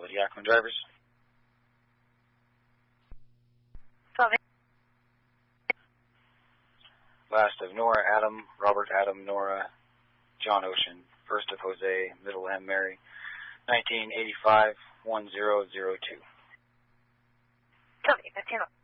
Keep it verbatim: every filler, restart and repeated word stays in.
the Yakima drivers. Last of Nora, Adam, Robert, Adam, Nora, John Ocean. First of Jose, middle M, Mary. nineteen eighty-five, one zero zero two. Copy, that's